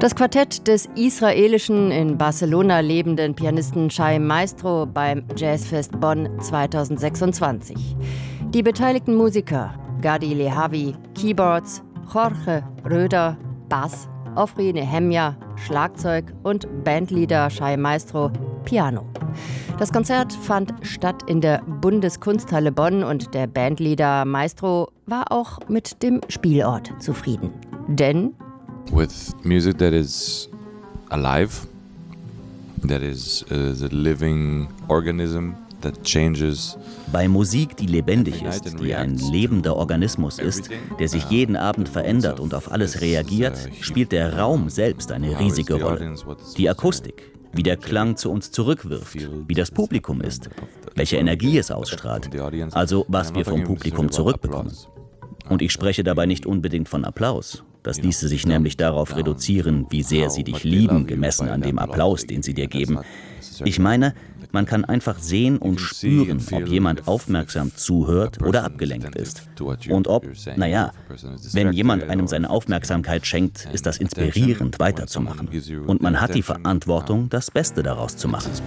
Das Quartett des israelischen, in Barcelona lebenden Pianisten Shai Maestro beim Jazzfest Bonn 2026. Die beteiligten Musiker Gadi Lehavi, Keyboards, Jorge Röder, Bass, Ofri Nehemia, Schlagzeug und Bandleader Shai Maestro, Piano. Das Konzert fand statt in der Bundeskunsthalle Bonn und der Bandleader Maestro war auch mit dem Spielort zufrieden. Denn with music that is alive, that is the living organism that changes. Bei Musik, die lebendig ist, die ein lebender Organismus ist, der sich jeden Abend verändert und auf alles reagiert, spielt der Raum selbst eine riesige Rolle. Die Akustik, wie der Klang zu uns zurückwirft, wie das Publikum ist, welche Energie es ausstrahlt, also was wir vom Publikum zurückbekommen. Und ich spreche dabei nicht unbedingt von Applaus. Das ließe sich nämlich darauf reduzieren, wie sehr sie dich lieben, gemessen an dem Applaus, den sie dir geben. Ich meine, man kann einfach sehen und spüren, ob jemand aufmerksam zuhört oder abgelenkt ist. Und ob, wenn jemand einem seine Aufmerksamkeit schenkt, ist das inspirierend, weiterzumachen. Und man hat die Verantwortung, das Beste daraus zu machen.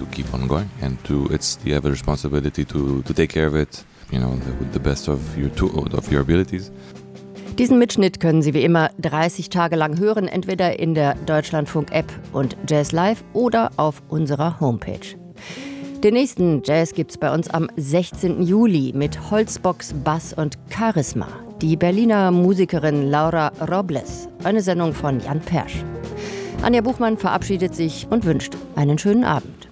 The best of your abilities. Diesen Mitschnitt können Sie wie immer 30 Tage lang hören, entweder in der Deutschlandfunk-App und Jazz Live oder auf unserer Homepage. Den nächsten Jazz gibt's bei uns am 16. Juli mit Holzbox, Bass und Charisma. Die Berliner Musikerin Laura Robles, eine Sendung von Jan Persch. Anja Buchmann verabschiedet sich und wünscht einen schönen Abend.